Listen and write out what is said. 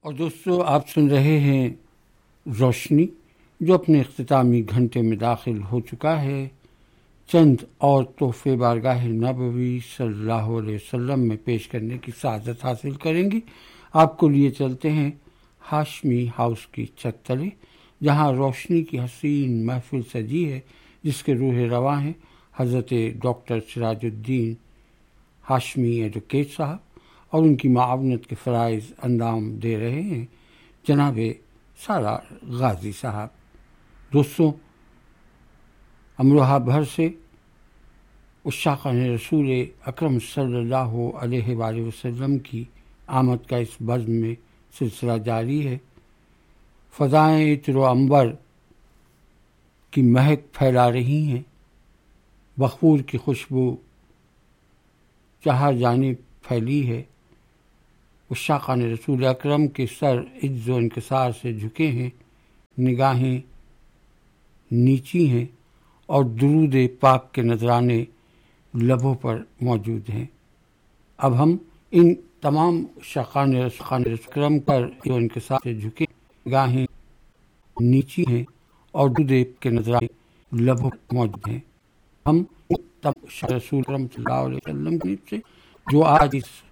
اور دوستو، آپ سن رہے ہیں روشنی، جو اپنے اختتامی گھنٹے میں داخل ہو چکا ہے۔ چند اور تحفے بارگاہ نبوی صلی اللہ علیہ وسلم میں پیش کرنے کی سعادت حاصل کریں گے۔ آپ کو لیے چلتے ہیں ہاشمی ہاؤس کی چھت تلے، جہاں روشنی کی حسین محفل سجی ہے، جس کے روح رواں ہیں حضرت ڈاکٹر سراج الدین ہاشمی ایڈوکیٹ صاحب، اور ان کی معاونت کے فرائض انجام دے رہے ہیں جناب سالار غازی صاحب۔ دوستوں، امروہہ بھر سے عشاقان رسول اکرم صلی اللہ علیہ وآلہ وسلم کی آمد کا اس بزم میں سلسلہ جاری ہے۔ فضائیں عطر و عنبر کی مہک پھیلا رہی ہیں، بخور کی خوشبو چہار جانب پھیلی ہے۔ عشاقان رسول اکرم کے سر عجز و انکسار سے جھکے ہیں، نگاہیں نیچی ہیں، اور درود پاک کے نذرانے لبوں پر موجود ہیں۔ اب ہم ان تمام عشاقان رسول اکرم پر عجز و انکسار سے جھکے، نگاہیں نیچی ہیں، اور درود پاک کے نذرانے لبوں پر موجود ہیں۔ ہم تمام عشاق رسول اکرم صلی اللہ علیہ وسلم سے جو آج اس